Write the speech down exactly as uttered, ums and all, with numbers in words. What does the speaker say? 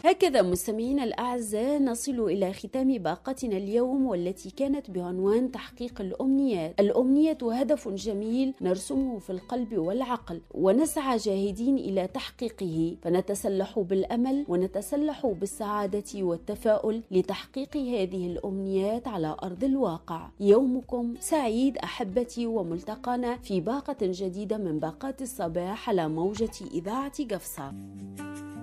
هكذا مستمعينا الأعزاء نصل إلى ختام باقتنا اليوم، والتي كانت بعنوان تحقيق الأمنيات. الأمنية هدف جميل نرسمه في القلب والعقل ونسعى جاهدين إلى تحقيقه، فنتسلح بالأمل ونتسلح بالسعادة والتفاؤل لتحقيق هذه الأمنيات على أرض الواقع. يومكم سعيد أحبتي، وملتقانا في باقة جديدة من باقات الصباح على موجة إذاعة قفصة.